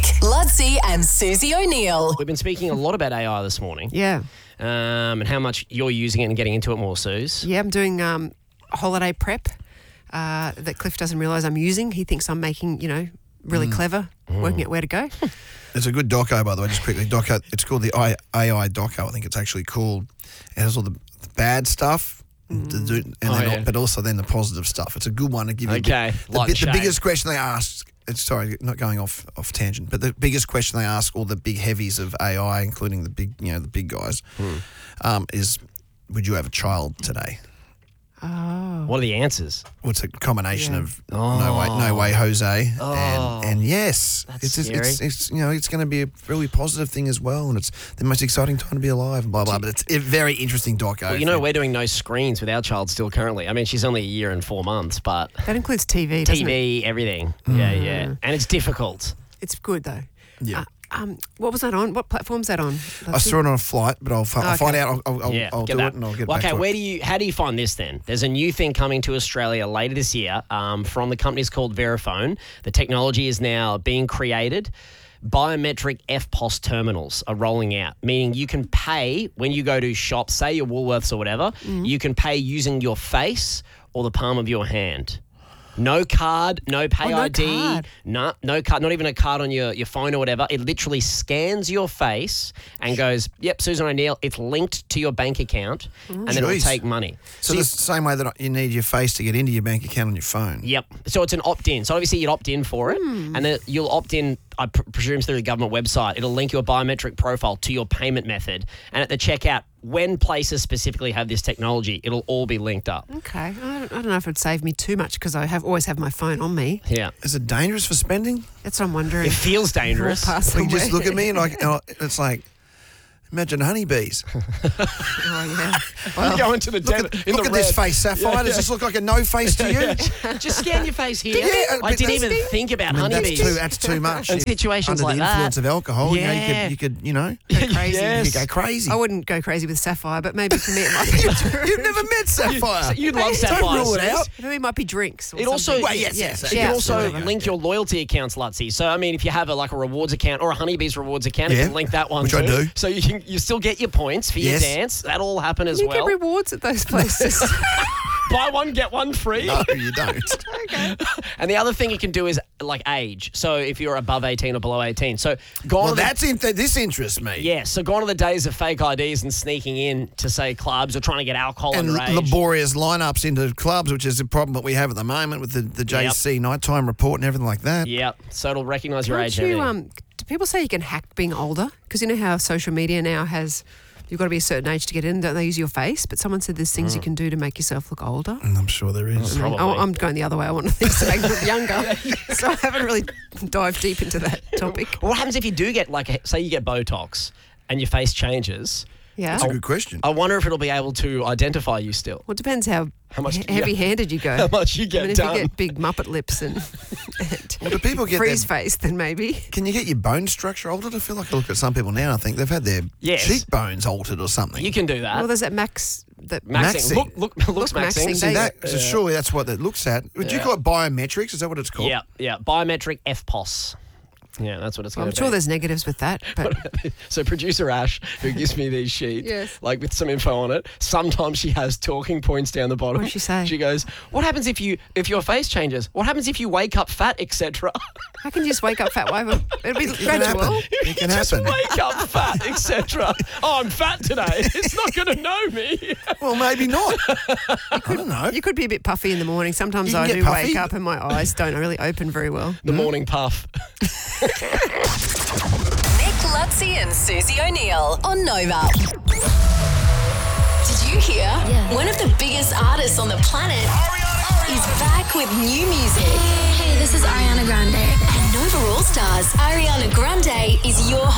Ludsey and Susie O'Neill. We've been speaking a lot about AI this morning. Yeah. And how much you're using it and getting into it more, Suze. Yeah, I'm doing holiday prep that Cliff doesn't realise I'm using. He thinks I'm making, really clever, working out where to go. It's a good doco, by the way, just quickly. Doco, it's called the AI doco, I think it's actually called. It has all the bad stuff, but also then the positive stuff. It's a good one to give you the biggest question they ask. Sorry, not going off tangent, but the biggest question they ask all the big heavies of AI, including the big guys, is, would you have a child today? Oh. What are the answers? Well, it's a combination of no way, Jose, and yes. That's it's scary. It's going to be a really positive thing as well, and it's the most exciting time to be alive, and blah blah. But it's a very interesting doco. Well, we're doing no screens with our child still currently. I mean, she's only a year and 4 months, but That includes TV, doesn't it? TV, everything. Yeah, and it's difficult. It's good, though. Yeah. What was that on? What platform's that on? I saw it on a flight, but I'll find out. I'll do it, and I'll get back to it. Okay, how do you find this then? There's a new thing coming to Australia later this year from the company's called Verifone. The technology is now being created. Biometric EFTPOS terminals are rolling out, meaning you can pay when you go to shops, say your Woolworths or whatever, you can pay using your face or the palm of your hand. No card, no pay ID, card. no card, not even a card on your phone or whatever. It literally scans your face and goes, yep, Susan O'Neill, it's linked to your bank account and then it'll take money. So the same way that you need your face to get into your bank account on your phone. Yep. So it's an opt-in. So obviously you'd opt in for it and then you'll opt in, I presume through the government website. It'll link your biometric profile to your payment method. And at the checkout, when places specifically have this technology, it'll all be linked up. Okay. I don't know if it'd save me too much because I always have my phone on me. Yeah. Is it dangerous for spending? That's what I'm wondering. It feels dangerous. You just look at me and it's like, imagine honeybees. Oh, yeah. You go into the Look at this face, Sapphire. Does this look like a no face to you? Just scan your face here. Yeah, I didn't even think about honeybees. That's too much. And situations Under like the influence of alcohol, Yeah. you could, Go crazy. Yes. you could go crazy. I wouldn't go crazy with Sapphire, but maybe for me it might be true. You've never met Sapphire. You'd love Sapphire. Don't rule it Suze. out. For me it might be drinks or It also, something. it Yeah, can also absolutely. link your loyalty accounts, Lutsey. So, I mean, if you have a rewards account or a Honeybees rewards account, you Yeah, can link that one which too. I do. So you still get your points for your Yes. dance. That'll all happen as You well. get rewards at those places. Buy one, get one free. No, you don't. And the other thing you can do is age. So if you're above 18 or below 18. So This interests me. Yeah, so gone are the days of fake IDs and sneaking in to, say, clubs or trying to get alcohol And underage. laborious lineups into clubs, which is a problem that we have at the moment with the JC nighttime report and everything like that. Yep, so it'll recognise your age. Don't and you, everything. do people say you can hack being older? Because you know how social media now has, you've got to be a certain age to get in. Don't they use your face? But someone said there's things you can do to make yourself look older. And I'm sure there is. Probably. I'm going the other way. I want things to make me look younger. So I haven't really dived deep into that topic. What happens if you do get, say you get Botox and your face changes? Yeah. That's a good question. I wonder if it'll be able to identify you still. Well, it depends how much- heavy-handed you go. How much you get if done. you get big Muppet lips and Well, do people get freeze face, then maybe. Can you get your bone structure altered? I feel like I look at some people now and I think they've had their Yes. cheekbones altered or something. You can do that. Well, there's that Max. That Maxing. Maxing. Looks Maxing. maxing. They- So surely that's what that looks at. Would you call it biometrics? Is that what it's called? Yeah. Biometric EFTPOS. Yeah, that's what it's going I'm to sure be. there's negatives with that, but So producer Ash, who gives me these sheets, Yes. with some info on it, sometimes she has talking points down the bottom. What does she say? She goes, "What happens if your face changes? What happens if you wake up fat, etc." how can you just wake up fat? Why would it'll be can gradual? happen. It can Just happen. wake up fat, etc. Oh, I'm fat today. It's not going to know me. Well, maybe not. I don't know. You could be a bit puffy in the morning. Sometimes You can I get do puffy. wake up and my eyes don't really open very well. The morning puff. Nick Ludsey and Susie O'Neill on Nova. Did you hear? Yeah. One of the biggest artists on the planet is back with new music. Hey, this is Ariana Grande. And Nova All Stars, Ariana Grande is your